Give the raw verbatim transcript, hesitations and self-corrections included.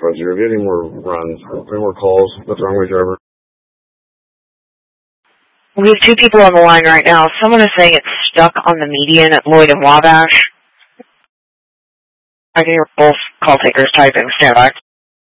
with you. Have you any more runs? Any more calls? What's wrong with you, driver? We have two people on the line right now. Someone is saying it's stuck on the median at Lloyd and Wabash. I can hear both call takers typing. Stand by.